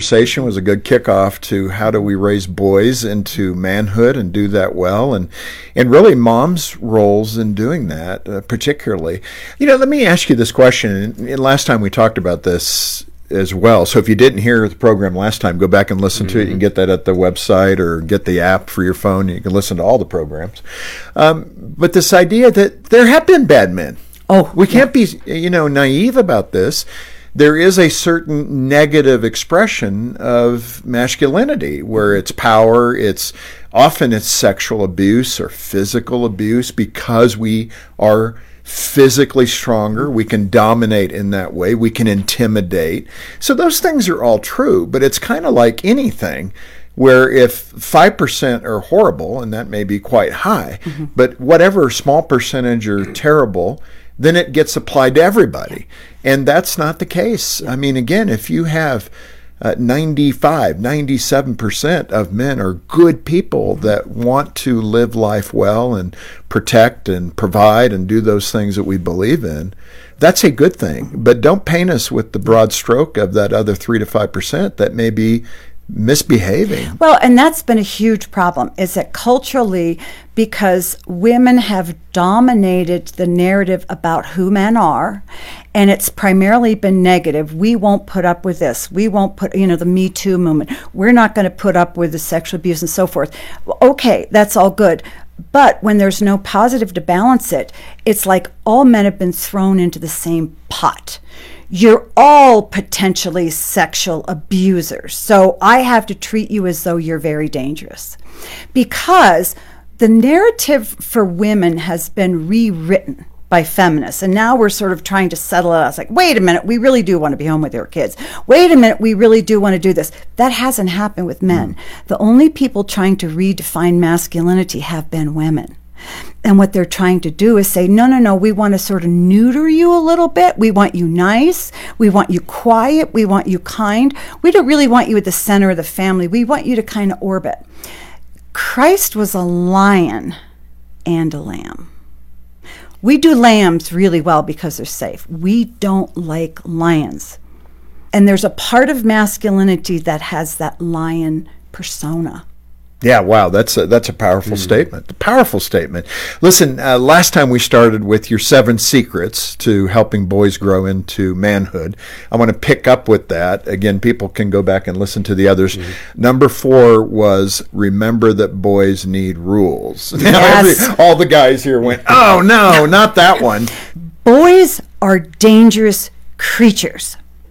conversation was a good kickoff to how do we raise boys into manhood and do that well, and really mom's roles in doing that, particularly. Let me ask you this question. And last time we talked about this as well. So if you didn't hear the program last time, go back and listen to it. You can get that at the website or get the app for your phone. You can listen to all the programs. But this idea that there have been bad men. Oh, we can't be, naive about this. There is a certain negative expression of masculinity where it's power, it's sexual abuse or physical abuse because we are physically stronger. We can dominate in that way. We can intimidate. So those things are all true, but it's kind of like anything where if 5% are horrible, and that may be quite high, but whatever small percentage are terrible, then it gets applied to everybody. And that's not the case. I mean, again, if you have 97% of men are good people that want to live life well and protect and provide and do those things that we believe in, that's a good thing. But don't paint us with the broad stroke of that other 3 to 5% that may be misbehaving. Well, and that's been a huge problem, is that culturally, because women have dominated the narrative about who men are, and it's primarily been negative. We won't put up with this. We won't put, the Me Too movement. We're not going to put up with the sexual abuse and so forth. Well, okay, that's all good. But when there's no positive to balance it, it's like all men have been thrown into the same pot. You're all potentially sexual abusers. So I have to treat you as though you're very dangerous. Because the narrative for women has been rewritten by feminists. And now we're sort of trying to settle it out. It's like, wait a minute, we really do want to be home with our kids. Wait a minute, we really do want to do this. That hasn't happened with men. The only people trying to redefine masculinity have been women. And what they're trying to do is say, no, we want to sort of neuter you a little bit. We want you nice. We want you quiet. We want you kind. We don't really want you at the center of the family. We want you to kind of orbit. Christ was a lion and a lamb. We do lambs really well because they're safe. We don't like lions. And there's a part of masculinity that has that lion persona. Yeah, wow, that's a powerful statement. A powerful statement. Listen, last time we started with your 7 secrets to helping boys grow into manhood. I want to pick up with that. Again, people can go back and listen to the others. Number 4 was remember that boys need rules. Yes. All the guys here went, oh, no, not that one. Boys are dangerous creatures.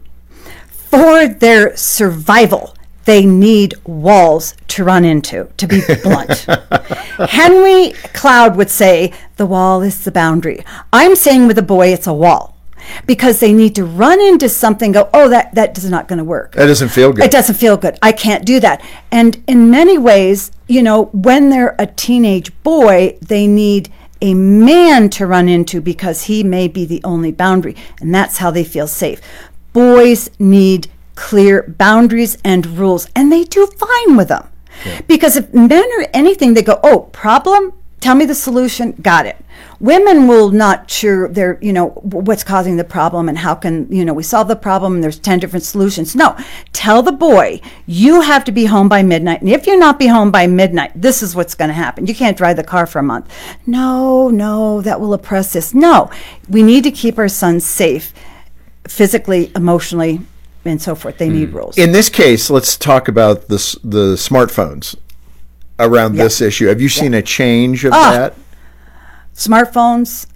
For their survival, they need walls to run into, to be blunt. Henry Cloud would say, the wall is the boundary. I'm saying with a boy, it's a wall. Because they need to run into something, go, oh, that is not going to work. That doesn't feel good. It doesn't feel good. I can't do that. And in many ways, when they're a teenage boy, they need a man to run into because he may be the only boundary. And that's how they feel safe. Boys need clear boundaries and rules, and they do fine with them. Yeah. Because if men are anything, they go, oh, problem, tell me the solution, got it. Women will not sure they're, what's causing the problem and how can, we solve the problem and there's 10 different solutions. No, tell the boy, you have to be home by midnight. And if you're not be home by midnight, this is what's going to happen. You can't drive the car for a month. No, that will oppress this. No, we need to keep our sons safe physically, emotionally, and so forth. They need rules. In this case, let's talk about the smartphones around this issue. Have you seen a change of that? Smartphones.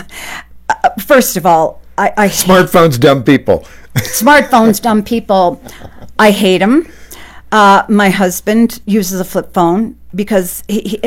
First of all, I smartphones, dumb people. Smartphones, dumb people. I hate them. My husband uses a flip phone because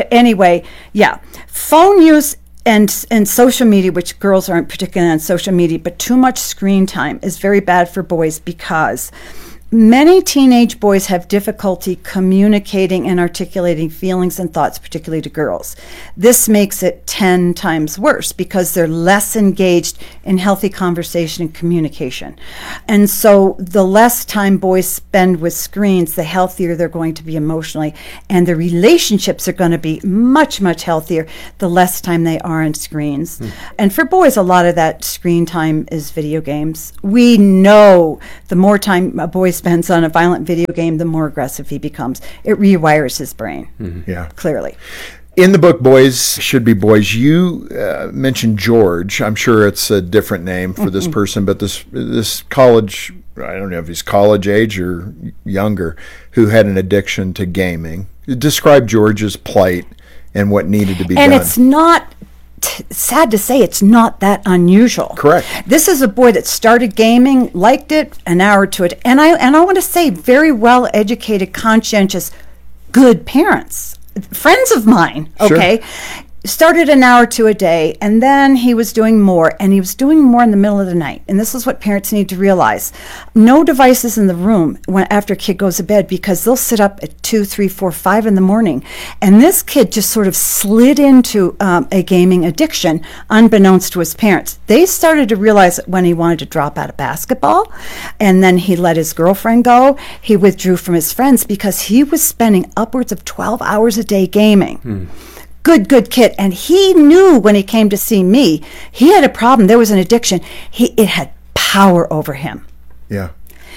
phone use and social media, which girls aren't particularly on social media, but too much screen time is very bad for boys because many teenage boys have difficulty communicating and articulating feelings and thoughts, particularly to girls. This makes it 10 times worse because they're less engaged in healthy conversation and communication. And so the less time boys spend with screens, the healthier they're going to be emotionally, and the relationships are going to be much, much healthier the less time they are on screens. And for boys, a lot of that screen time is video games. We know the more time a boy spends spends on a violent video game, the more aggressive he becomes. It rewires his brain. Yeah. Clearly. In the book, Boys Should Be Boys, you mentioned George. I'm sure it's a different name for this person, but this college, I don't know if he's college age or younger, who had an addiction to gaming. Describe George's plight and what needed to be done. And it's not, sad to say, it's not that unusual. Correct. This is a boy that started gaming, liked it, an hour to it. And I want to say very well-educated, conscientious, good parents. Friends of mine, okay, started an hour to a day, and then he was doing more, and he was doing more in the middle of the night. And this is what parents need to realize. No devices in the room after a kid goes to bed, because they'll sit up at 2, 3, 4, 5 in the morning. And this kid just sort of slid into a gaming addiction, unbeknownst to his parents. They started to realize that when he wanted to drop out of basketball, and then he let his girlfriend go, he withdrew from his friends because he was spending upwards of 12 hours a day gaming. Good kid. And he knew when he came to see me, he had a problem. There was an addiction. It had power over him. Yeah.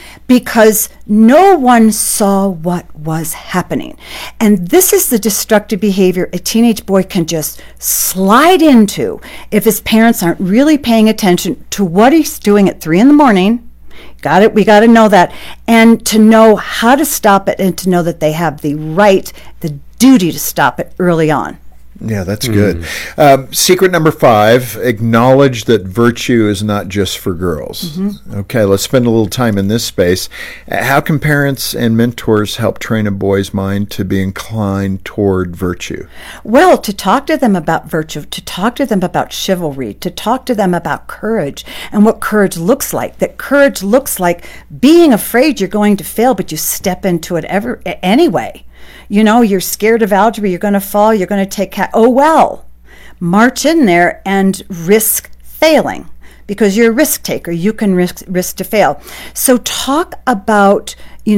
Because no one saw what was happening. And this is the destructive behavior a teenage boy can just slide into if his parents aren't really paying attention to what he's doing at 3 a.m. Got it? We got to know that. And to know how to stop it, and to know that they have the right, the duty to stop it early on. Yeah, that's good. Secret number 5, acknowledge that virtue is not just for girls. Okay, let's spend a little time in this space. How can parents and mentors help train a boy's mind to be inclined toward virtue? Well, to talk to them about virtue, to talk to them about chivalry, to talk to them about courage and what courage looks like. That courage looks like being afraid you're going to fail, but you step into it anyway. You know, you're scared of algebra, you're going to fall, you're going to take oh well, march in there and risk failing, because you're a risk taker. You can risk to fail. So talk about,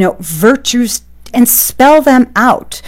virtues and spell them out,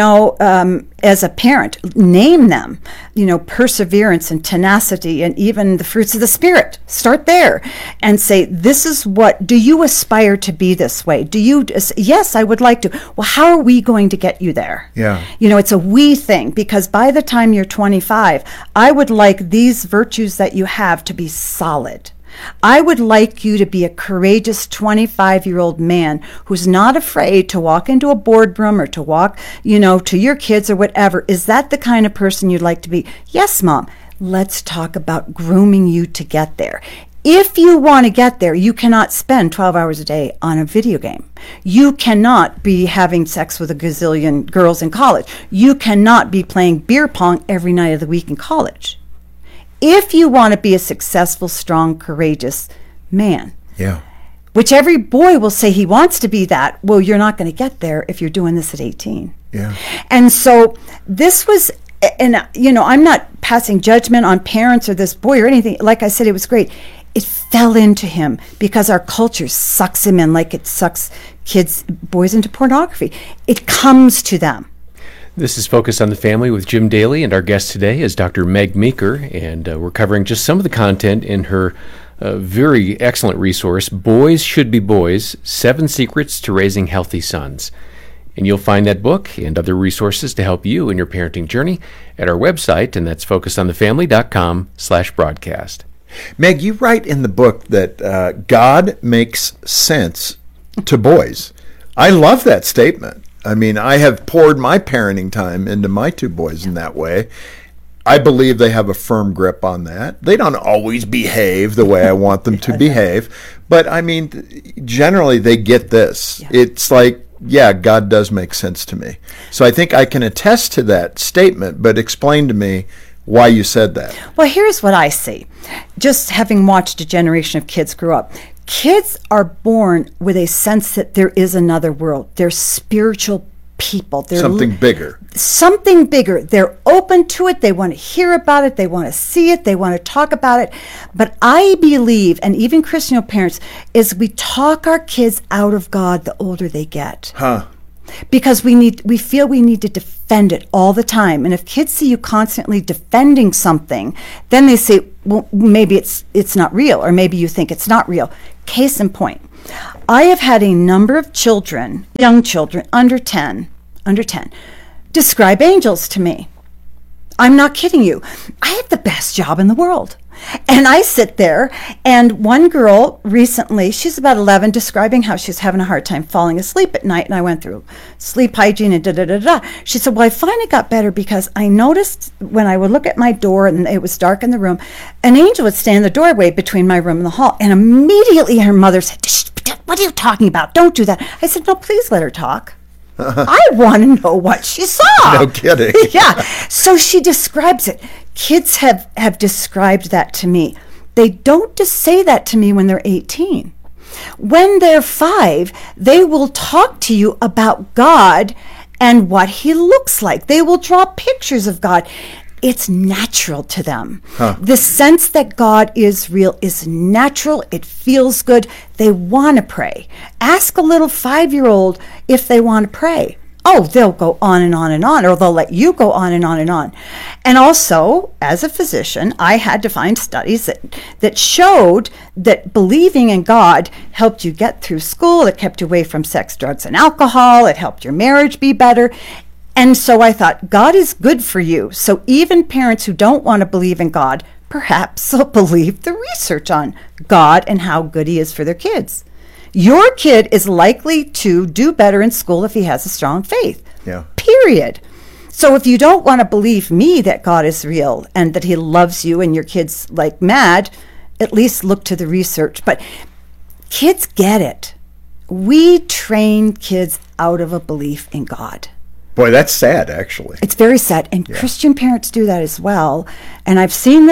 as a parent. Name them, perseverance and tenacity and even the fruits of the Spirit. Start there and say, this is what, do you aspire to be this way? Do you, yes, I would like to. Well, how are we going to get you there? Yeah. It's a we thing, because by the time you're 25, I would like these virtues that you have to be solid. I would like you to be a courageous 25-year-old man who's not afraid to walk into a boardroom or to walk, to your kids or whatever. Is that the kind of person you'd like to be? Yes, Mom. Let's talk about grooming you to get there. If you want to get there, you cannot spend 12 hours a day on a video game. You cannot be having sex with a gazillion girls in college. You cannot be playing beer pong every night of the week in college. If you want to be a successful, strong, courageous man, which every boy will say he wants to be that, well, you're not going to get there if you're doing this at 18. Yeah. And so this was, and I'm not passing judgment on parents or this boy or anything. Like I said, it was great. It fell into him because our culture sucks him in like it sucks boys into pornography. It comes to them. This is Focus on the Family with Jim Daly, and our guest today is Dr. Meg Meeker, and we're covering just some of the content in her very excellent resource, Boys Should Be Boys, 7 Secrets to Raising Healthy Sons. And you'll find that book and other resources to help you in your parenting journey at our website, and that's focusonthefamily.com/broadcast. Meg, you write in the book that God makes sense to boys. I love that statement. I mean, I have poured my parenting time into my 2 boys in that way. I believe they have a firm grip on that. They don't always behave the way I want them to behave, but I mean, generally they get this. Yeah. It's like, yeah, God does make sense to me. So I think I can attest to that statement, but explain to me why you said that. Well, here's what I see. Just having watched a generation of kids grow up. Kids are born with a sense that there is another world. They're spiritual people. They're something bigger. Something bigger. They're open to it. They want to hear about it. They want to see it. They want to talk about it. But I believe, and even Christian parents, is we talk our kids out of God the older they get. Because we feel we need to defend it all the time. And if kids see you constantly defending something, then they say, well, maybe it's not real, or maybe you think it's not real. Case in point, I have had a number of children, young children, under 10, describe angels to me. I'm not kidding you. I have the best job in the world. And I sit there, and one girl recently, she's about 11, describing how she's having a hard time falling asleep at night, and I went through sleep hygiene and da-da-da-da. She said, well, I finally got better because I noticed when I would look at my door and it was dark in the room, an angel would stand in the doorway between my room and the hall, and immediately her mother said, what are you talking about? Don't do that. I said, no, please let her talk. I want to know what she saw. No kidding. Yeah. So she describes it. Kids have described that to me. They don't just say that to me when they're 18. When they're 5, they will talk to you about God and what he looks like. They will draw pictures of God. It's natural to them. The sense that God is real is natural. It feels good. They want to pray. Ask a little 5-year-old if they want to pray. Oh, they'll go on and on and on, or they'll let you go on and on and on. And also, as a physician, I had to find studies that showed that believing in God helped you get through school. It kept you away from sex, drugs, and alcohol. It helped your marriage be better. And so I thought, God is good for you. So even parents who don't want to believe in God, perhaps they'll believe the research on God and how good he is for their kids. Your kid is likely to do better in school if he has a strong faith. Yeah. Period. So if you don't want to believe me that God is real and that he loves you and your kid's like mad, at least look to the research. But kids get it. We train kids out of a belief in God. Boy, that's sad, actually. It's very sad. And Christian parents do that as well. And I've seen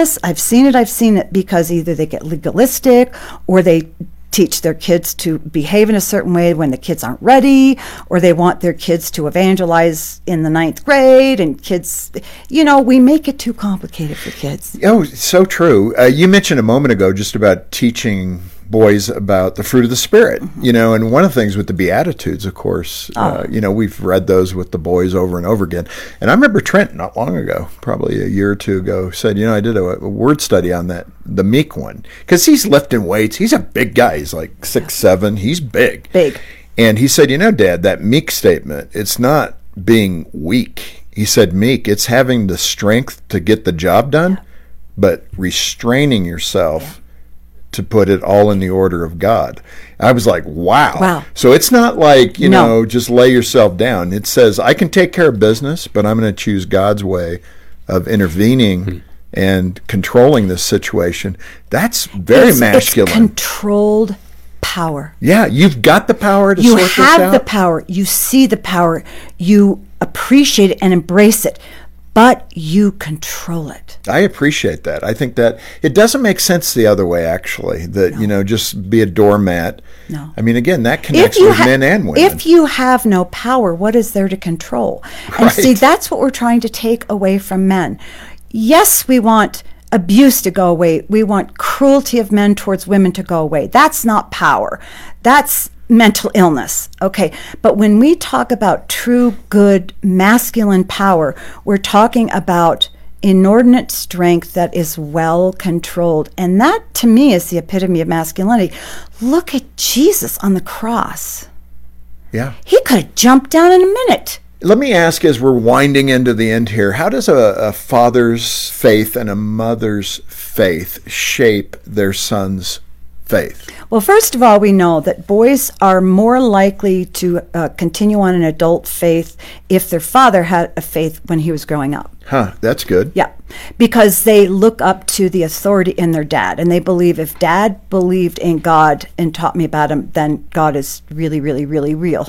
it because either they get legalistic or they teach their kids to behave in a certain way when the kids aren't ready, or they want their kids to evangelize in the 9th grade, and kids, we make it too complicated for kids. Oh, so true. You mentioned a moment ago just about teaching boys about the fruit of the Spirit, and one of the things with the Beatitudes, of course, we've read those with the boys over and over again. And I remember Trent not long ago, probably a year or two ago, said, I did a word study on that, the meek one, because he's lifting weights. He's a big guy. He's like 6'7". He's big. Big. And he said, Dad, that meek statement, it's not being weak. He said meek, it's having the strength to get the job done, but restraining yourself to put it all in the order of God. I was like, wow. So it's not like, just lay yourself down. It says, I can take care of business, but I'm going to choose God's way of intervening and controlling this situation. That's very masculine. It's controlled power. Yeah, you've got the power to sort this out. You have the power. You see the power. You appreciate it and embrace it. But you control it. I appreciate that. I think that it doesn't make sense the other way, actually, that, just be a doormat. No. I mean, again, that connects with men and women. If you have no power, what is there to control? And see, that's what we're trying to take away from men. Yes, we want abuse to go away. We want cruelty of men towards women to go away. That's not power. That's mental illness. Okay. But when we talk about true, good, masculine power, we're talking about inordinate strength that is well controlled. And that, to me, is the epitome of masculinity. Look at Jesus on the cross. Yeah. He could have jumped down in a minute. Let me ask, as we're winding into the end here, how does a father's faith and a mother's faith shape their son's faith? Well, first of all, we know that boys are more likely to continue on an adult faith if their father had a faith when he was growing up. That's good. Yeah, because they look up to the authority in their dad, and they believe if dad believed in God and taught me about him, then God is really, really, really real.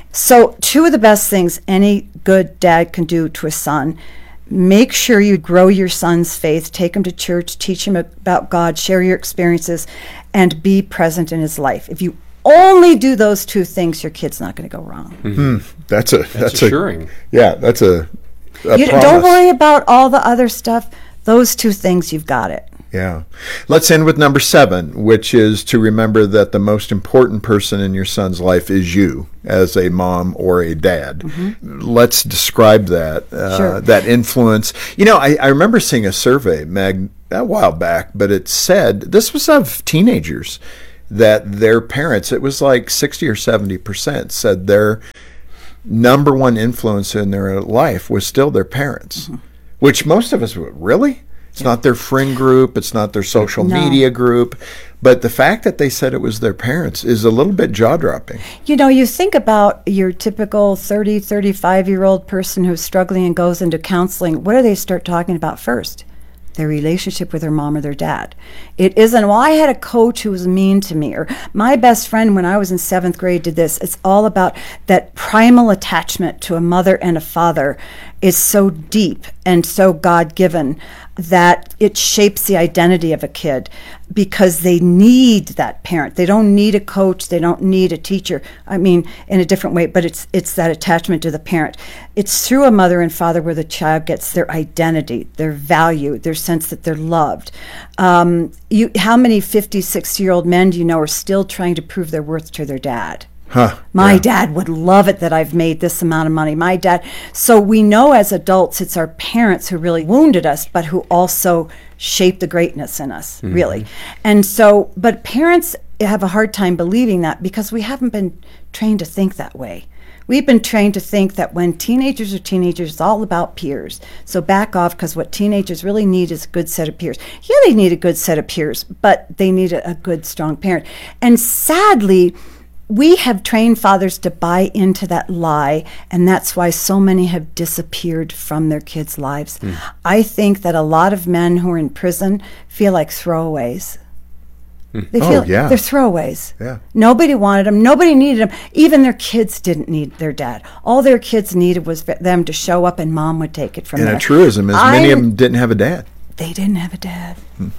So 2 of the best things any good dad can do to a son: make sure you grow your son's faith, take him to church, teach him about God, share your experiences, and be present in his life. If you only do those 2 things, your kid's not going to go wrong. That's assuring. That's a promise. Don't worry about all the other stuff. Those 2 things, you've got it. Yeah. Let's end with number 7, which is to remember that the most important person in your son's life is you as a mom or a dad. Let's describe that, Sure. that influence. I remember seeing a survey, Meg, a while back, but it said, this was of teenagers, that their parents, it was like 60 or 70%, said their number one influence in their life was still their parents, which most of us would, really? It's not their friend group, it's not their social media group, but the fact that they said it was their parents is a little bit jaw-dropping. You know, you think about your typical 30, 35-year-old person who's struggling and goes into counseling. What do they start talking about first? Their relationship with their mom or their dad. It isn't, well, I had a coach who was mean to me, or my best friend when I was in 7th grade did this. It's all about that primal attachment to a mother and a father is so deep and so God-given that it shapes the identity of a kid because they need that parent. They don't need a coach. They don't need a teacher. I mean, in a different way, but it's that attachment to the parent. It's through a mother and father where the child gets their identity, their value, their sense that they're loved. How many 50, 60-year-old men do you know are still trying to prove their worth to their dad? My dad would love it that I've made this amount of money. My dad. So we know as adults it's our parents who really wounded us, but who also shaped the greatness in us, really. And so, but parents have a hard time believing that because we haven't been trained to think that way. We've been trained to think that when teenagers are teenagers, it's all about peers. So back off, because what teenagers really need is a good set of peers. Yeah, they need a good set of peers, but they need a good, strong parent. And sadly, we have trained fathers to buy into that lie, and that's why so many have disappeared from their kids' lives. I think that a lot of men who are in prison feel like throwaways. They feel they're throwaways. Yeah. Nobody wanted them. Nobody needed them. Even their kids didn't need their dad. All their kids needed was for them to show up, and mom would take it from there. And a truism is many of them didn't have a dad. They didn't have a dad.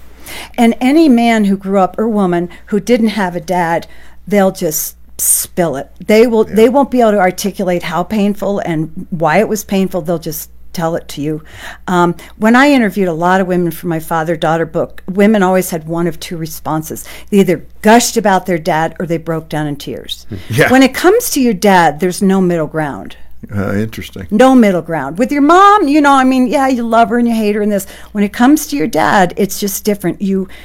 And any man who grew up, or woman who didn't have a dad, they'll just spill it. They won't be able to articulate how painful and why it was painful. They'll just tell it to you. When I interviewed a lot of women for my father-daughter book, women always had one of two responses. They either gushed about their dad or they broke down in tears. When it comes to your dad, there's no middle ground. Interesting. No middle ground. With your mom, you love her and you hate her and this. When it comes to your dad, it's just different.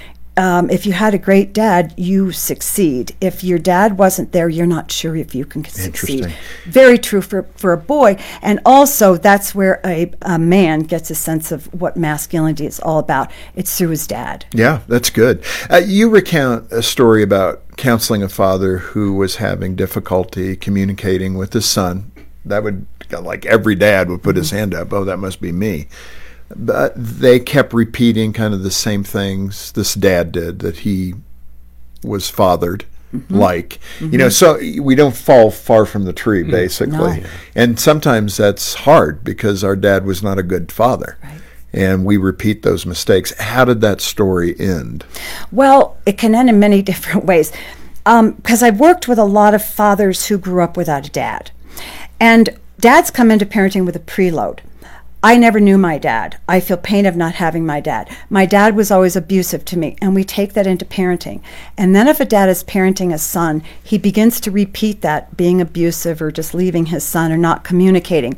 If you had a great dad, you succeed. If your dad wasn't there, you're not sure if you can succeed. Very true for a boy. And also, that's where a man gets a sense of what masculinity is all about. It's through his dad. Yeah, that's good. You recount a story about counseling a father who was having difficulty communicating with his son. That would, like every dad would put his hand up, oh, that must be me. But they kept repeating kind of the same things this dad did that he was fathered like. So we don't fall far from the tree, basically. No. And sometimes that's hard because our dad was not a good father. Right. And we repeat those mistakes. How did that story end? Well, it can end in many different ways. Because I've worked with a lot of fathers who grew up without a dad. And dads come into parenting with a preload. I never knew my dad. I feel pain of not having my dad. My dad was always abusive to me, and we take that into parenting. And then if a dad is parenting a son, he begins to repeat that, being abusive or just leaving his son or not communicating.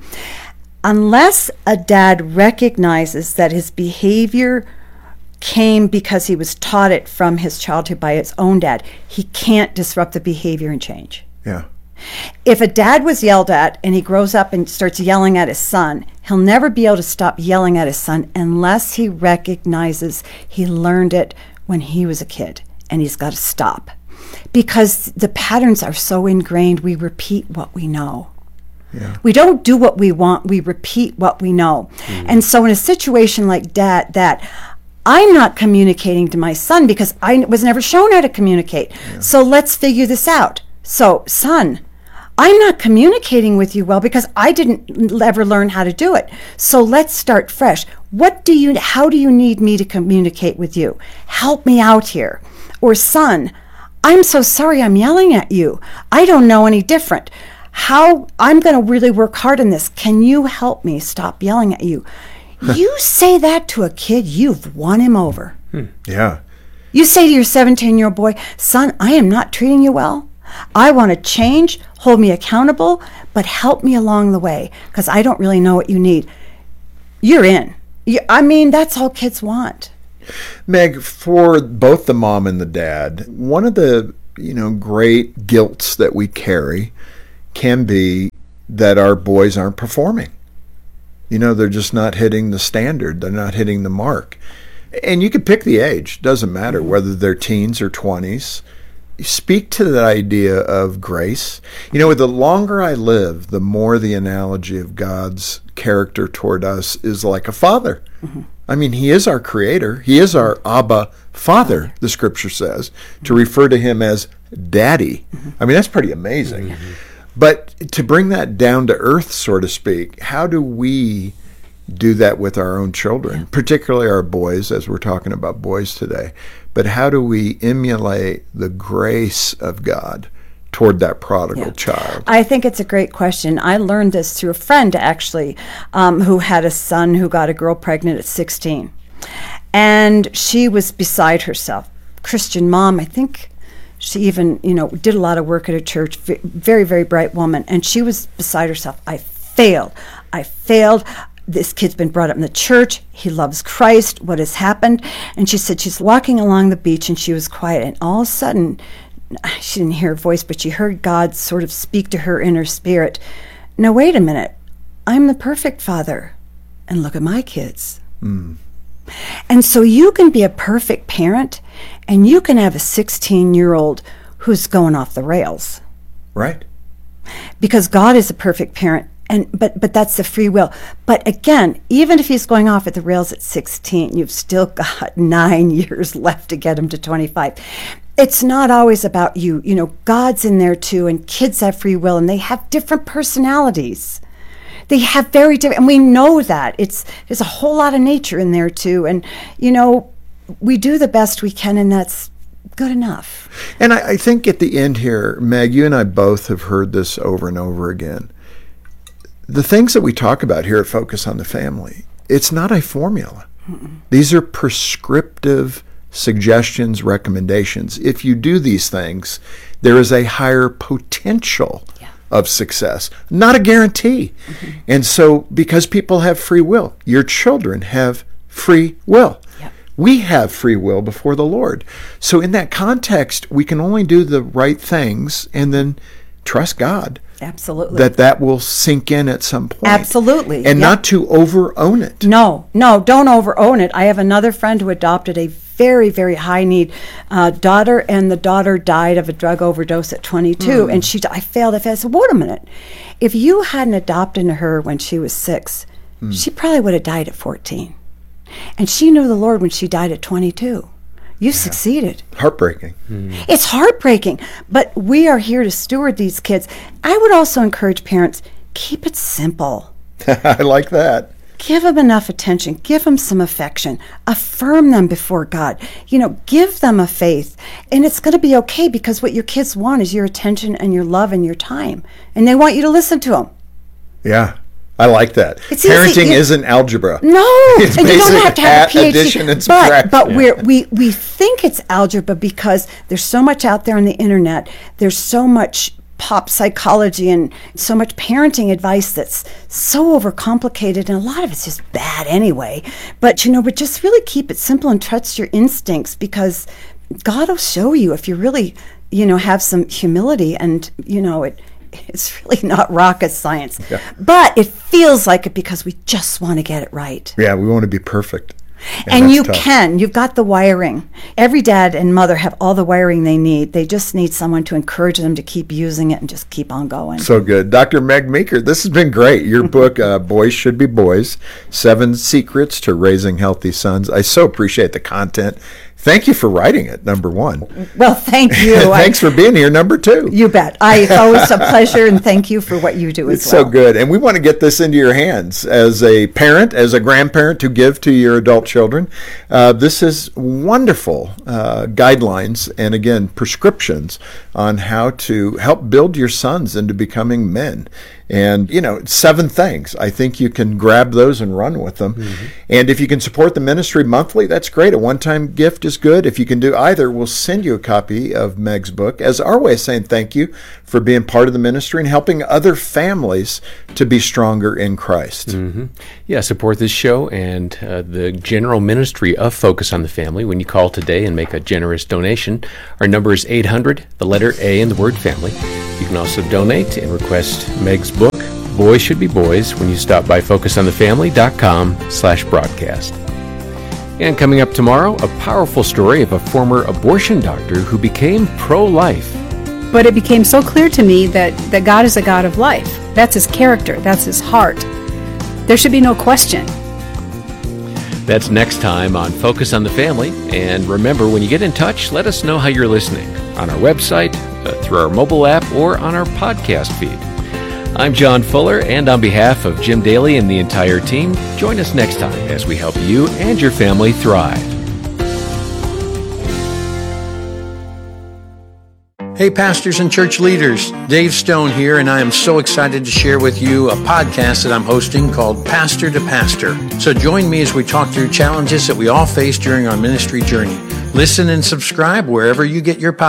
Unless a dad recognizes that his behavior came because he was taught it from his childhood by his own dad, he can't disrupt the behavior and change. Yeah. If a dad was yelled at and he grows up and starts yelling at his son, he'll never be able to stop yelling at his son unless he recognizes he learned it when he was a kid, and he's got to stop. Because the patterns are so ingrained, we repeat what we know. Yeah. We don't do what we want, we repeat what we know. And so in a situation like that I'm not communicating to my son because I was never shown how to communicate. Yeah. So let's figure this out. So, son, I'm not communicating with you well because I didn't ever learn how to do it. So let's start fresh. How do you need me to communicate with you? Help me out here. Or, son, I'm so sorry I'm yelling at you. I don't know any different. I'm going to really work hard on this. Can you help me stop yelling at you? You say that to a kid, you've won him over. Yeah. You say to your 17-year-old boy, son, I am not treating you well. I want to change, hold me accountable, but help me along the way because I don't really know what you need. You're in. That's all kids want. Meg, for both the mom and the dad, one of the great guilts that we carry can be that our boys aren't performing. They're just not hitting the standard. They're not hitting the mark. And you could pick the age. Doesn't matter whether they're teens or 20s. Speak to that idea of grace. The longer I live, the more the analogy of God's character toward us is like a father. Mm-hmm. I mean, he is our creator. He is our Abba Father, the scripture says, to refer to him as daddy. Mm-hmm. I mean, that's pretty amazing. Mm-hmm. But to bring that down to earth, so to speak, how do we do that with our own children, particularly our boys, as we're talking about boys today? But how do we emulate the grace of God toward that prodigal child? I think it's a great question. I learned this through a friend, actually, who had a son who got a girl pregnant at 16. And she was beside herself. Christian mom, I think. She even, did a lot of work at a church, very, very bright woman. And she was beside herself. I failed. This kid's been brought up in the church. He loves Christ. What has happened? And she said she's walking along the beach and she was quiet. And all of a sudden, she didn't hear a voice, but she heard God sort of speak to her in her spirit. Now, wait a minute. I'm the perfect father. And look at my kids. Mm. And so you can be a perfect parent, and you can have a 16-year-old who's going off the rails. Right. Because God is a perfect parent, but that's the free will. But again, even if he's going off at the rails at 16, you've still got 9 years left to get him to 25. It's not always about you. God's in there too, and kids have free will, and they have different personalities. They have very different, and we know that. There's a whole lot of nature in there too. And, we do the best we can, and that's good enough. And I think at the end here, Meg, you and I both have heard this over and over again. The things that we talk about here at Focus on the Family, it's not a formula. Mm-mm. These are prescriptive suggestions, recommendations. If you do these things, there is a higher potential of success, not a guarantee. Mm-hmm. And so because people have free will, your children have free will. Yep. We have free will before the Lord. So in that context, we can only do the right things and then trust God. Absolutely. That will sink in at some point. Absolutely. And not to over-own it. No, don't over-own it. I have another friend who adopted a very, very high-need daughter, and the daughter died of a drug overdose at 22. And I failed. I said, wait a minute. If you hadn't adopted her when she was 6, she probably would have died at 14. And she knew the Lord when she died at 22. You succeeded. Heartbreaking. It's heartbreaking, but we are here to steward these kids. I would also encourage parents, keep it simple. I like that. Give them enough attention. Give them some affection. Affirm them before God. Give them a faith. And it's going to be okay, because what your kids want is your attention and your love and your time. And they want you to listen to them. Yeah. I like that. It's Parenting isn't algebra. No, it's and you don't have to have a PhD. Addition and subtraction. But we think it's algebra because there's so much out there on the internet. There's so much pop psychology and so much parenting advice that's so overcomplicated, and a lot of it's just bad anyway. But just really keep it simple and trust your instincts, because God will show you if you really, have some humility, and it's really not rocket science. Yeah. But it feels like it because we just want to get it right. Yeah, we want to be perfect. And you can. You've got the wiring. Every dad and mother have all the wiring they need. They just need someone to encourage them to keep using it and just keep on going. So good. Dr. Meg Meeker, this has been great. Your book, Boys Should Be Boys, 7 Secrets to Raising Healthy Sons. I so appreciate the content. Thank you for writing it, number 1. Well, thank you. Thanks for being here, number 2. You bet. It's always a pleasure, and thank you for what you do as well. It's so good. And we want to get this into your hands as a parent, as a grandparent, to give to your adult children. This is wonderful guidelines and, again, prescriptions on how to help build your sons into becoming men. And, 7 things. I think you can grab those and run with them. Mm-hmm. And if you can support the ministry monthly, that's great. A one-time gift is is good. If you can do either, we'll send you a copy of Meg's book as our way of saying thank you for being part of the ministry and helping other families to be stronger in Christ. Mm-hmm. Yeah, support this show and the general ministry of Focus on the Family when you call today and make a generous donation. Our number is 800, the letter A and the word family. You can also donate and request Meg's book, Boys Should Be Boys, when you stop by focusonthefamily.com/broadcast. And coming up tomorrow, a powerful story of a former abortion doctor who became pro-life. But it became so clear to me that God is a God of life. That's his character. That's his heart. There should be no question. That's next time on Focus on the Family. And remember, when you get in touch, let us know how you're listening on our website, through our mobile app, or on our podcast feed. I'm John Fuller, and on behalf of Jim Daly and the entire team, join us next time as we help you and your family thrive. Hey, pastors and church leaders, Dave Stone here, and I am so excited to share with you a podcast that I'm hosting called Pastor to Pastor. So join me as we talk through challenges that we all face during our ministry journey. Listen and subscribe wherever you get your podcasts.